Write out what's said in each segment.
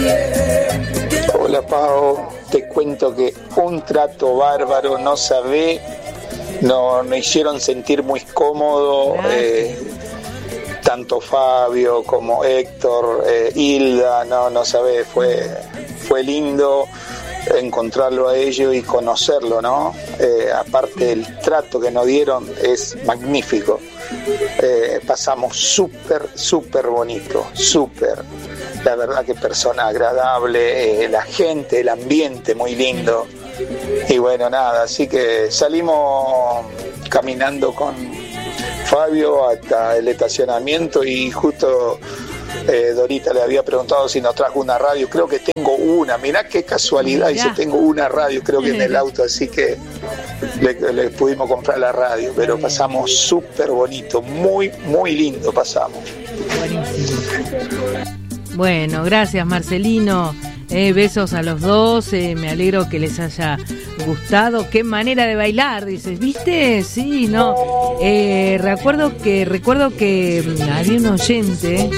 Hola Pau, te cuento que un trato bárbaro, no sabé, me hicieron sentir muy cómodo, tanto Fabio como Héctor, Hilda, no sabé, fue lindo encontrarlo a ellos y conocerlo, ¿no? Aparte el trato que nos dieron es magnífico. Pasamos súper bonito, la verdad que persona agradable, la gente, el ambiente muy lindo. Y bueno, nada, así que salimos caminando con Fabio hasta el estacionamiento y justo Dorita le había preguntado si nos trajo una radio. Creo que tengo una, mirá qué casualidad, dice, tengo una radio creo que en el auto, así que le pudimos comprar la radio, pero pasamos súper bonito, muy lindo pasamos. Buenísimo. Bueno, gracias Marcelino, besos a los dos, me alegro que les haya gustado. Qué manera de bailar, dices, ¿viste? Sí, no. Recuerdo que había un oyente,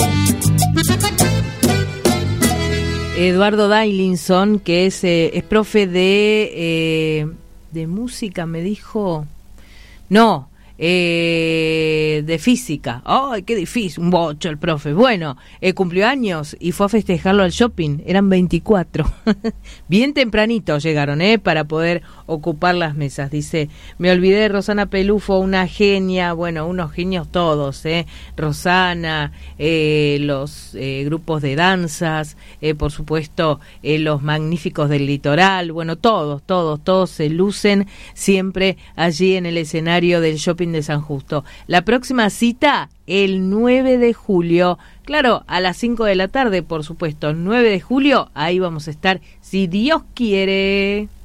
Eduardo Dailinson, que es profe de música, me dijo. No, de física. ¡Ay, qué difícil! Un bocho el profe. Bueno, cumplió años y fue a festejarlo al shopping. Eran 24. Bien tempranito llegaron, para poder ocupar las mesas. Dice, me olvidé de Rosana Pelufo, una genia. Bueno, unos genios todos, Rosana, los grupos de danzas, por supuesto, los magníficos del litoral. Bueno, todos se lucen siempre allí en el escenario del shopping de San Justo. La próxima cita, el 9 de julio, claro, a las 5 de la tarde, por supuesto, 9 de julio, ahí vamos a estar, si Dios quiere.